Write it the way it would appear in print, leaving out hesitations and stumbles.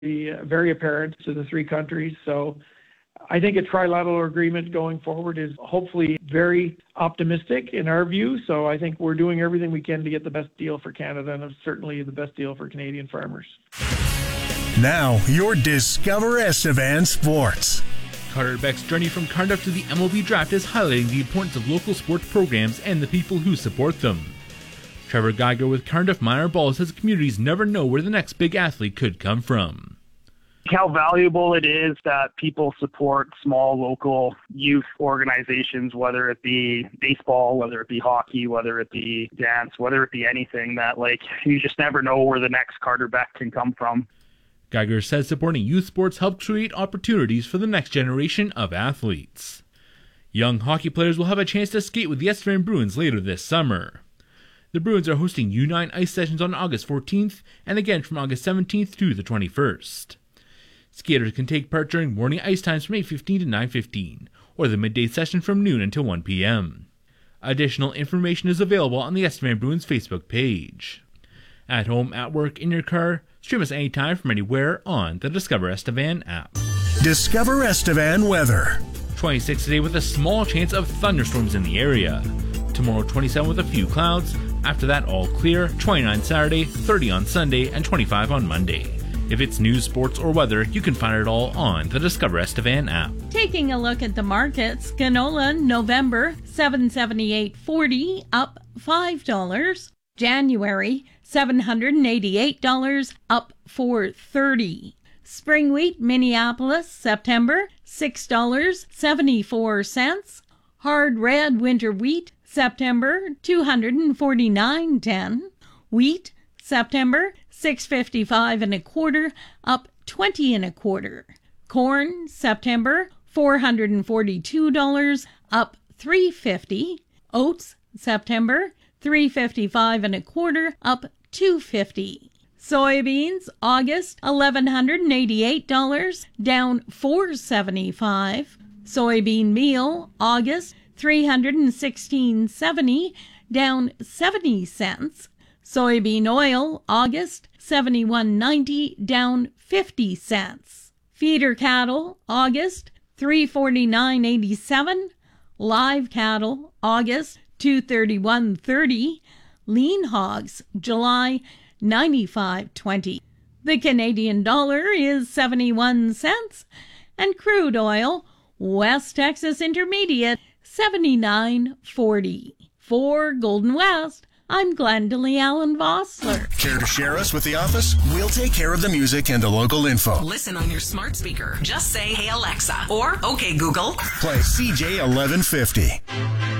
very apparent to the three countries. So I think a trilateral agreement going forward is hopefully very optimistic in our view. So I think we're doing everything we can to get the best deal for Canada and certainly the best deal for Canadian farmers. Now, your Discover Estevan Sports. Carter Beck's journey from Cardiff to the MLB draft is highlighting the importance of local sports programs and the people who support them. Trevor Geiger with Cardiff Minor Ball says communities never know where the next big athlete could come from. How valuable it is that people support small local youth organizations, whether it be baseball, whether it be hockey, whether it be dance, whether it be anything, that you just never know where the next Carter Beck can come from. Geiger says supporting youth sports helps create opportunities for the next generation of athletes. Young hockey players will have a chance to skate with the Estevan Bruins later this summer. The Bruins are hosting U9 ice sessions on August 14th and again from August 17th to the 21st. Skaters can take part during morning ice times from 8:15 to 9:15, or the midday session from noon until 1 p.m. Additional information is available on the Estevan Bruins Facebook page. At home, at work, in your car, stream us anytime from anywhere on the Discover Estevan app. Discover Estevan weather. 26 today with a small chance of thunderstorms in the area. Tomorrow 27 with a few clouds. After that all clear. 29 Saturday, 30 on Sunday, and 25 on Monday. If it's news, sports, or weather, you can find it all on the Discover Estevan app. Taking a look at the markets, canola November $778.40 up $5. January $788 up $4.30. Spring wheat Minneapolis September $6.74. Hard red winter wheat September $249.10. Wheat September $655 and a quarter up 20 and a quarter. Corn September $442 up $3.50. Oats September $355 and a quarter up $2.50. Soybeans August $1,188 down $4.75. Soybean meal August $316.70 down 70 cents. Soybean oil August $71.90 down 50 cents. Feeder cattle August $349.87. Live cattle August $231.30. Lean hogs July $95.20. The Canadian dollar is 71 cents, and crude oil West Texas Intermediate 79.40. For Golden West, I'm Glendalee Allen Vossler. Care to share us with the office? We'll take care of the music and the local info. Listen on your smart speaker. Just say, "Hey Alexa," or "Okay Google." Play CJ 1150.